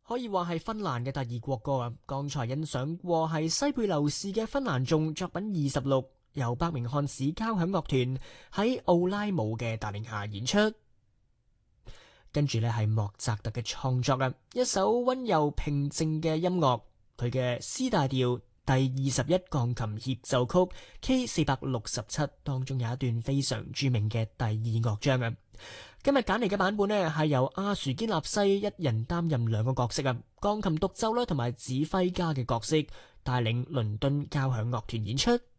可以話係芬蘭嘅第二國歌啊！剛才欣賞過係西貝流士嘅芬蘭頌作品26，由伯明翰市交響樂團喺奧拉姆嘅帶領下演出。跟住呢係莫扎特嘅創作啊，一首溫柔平靜嘅音樂，佢嘅 C 大調第21鋼琴協奏曲 K467 當中有一段非常著名嘅第二樂章啊。今日揀嚟嘅版本呢，係由阿殊堅納西一人擔任兩個角色啊，鋼琴獨奏啦同埋指揮家嘅角色，帶領倫敦交響樂團演出。